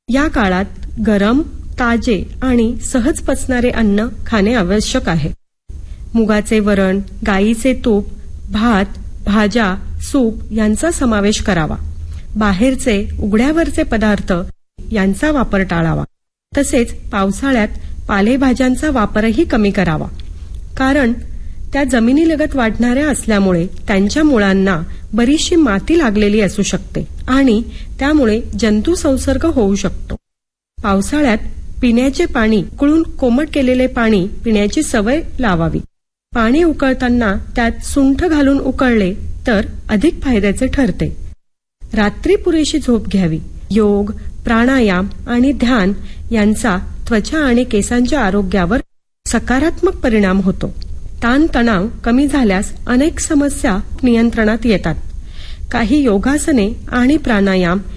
या काळात गरम, ताजे आणि सहज पचणारे अन्न खाणे आवश्यक आहे. मुगाचे वरण, गाईचे तूप, भात, भाज्या, सूप यांचा समावेश करावा. बाहेरचे उघड्यावरचे पदार्थ यांचा वापर टाळावा. तसेच पावसाळ्यात पालेभाज्यांचा वापरही कमी करावा, कारण त्या जमिनीलगत वाढणाऱ्या असल्यामुळे त्यांच्या मुळांना बरीचशी माती लागलेली असू शकते आणि त्यामुळे जंतू संसर्ग होऊ शकतो. पावसाळ्यात पिण्याचे पाणी उकळून कोमट केलेले पाणी पिण्याची सवय लावावी. पाणी उकळताना त्यात सुंठ घालून उकळले तर अधिक फायद्याचे ठरते. रात्री पुरेशी झोप घ्यावी. योग, प्राणायाम आणि ध्यान यांचा त्वचा आणि केसांच्या आरोग्यावर सकारात्मक परिणाम होतो. ताणतणाव कमी झाल्यास अनेक समस्या नियंत्रणात येतात. काही योगासने आणि प्राणायाम